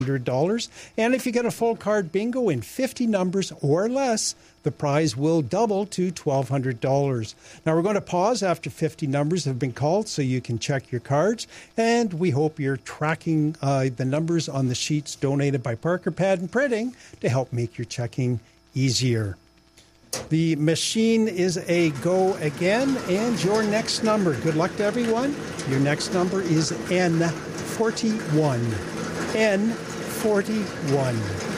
$100. And if you get a full card bingo in 50 numbers or less, the prize will double to $1,200. Now, we're going to pause after 50 numbers have been called so you can check your cards. And we hope you're tracking the numbers on the sheets donated by Parker Pad and Printing to help make your checking easier. The machine is a go again, and your next number. Good luck to everyone. Your next number is N41. N41.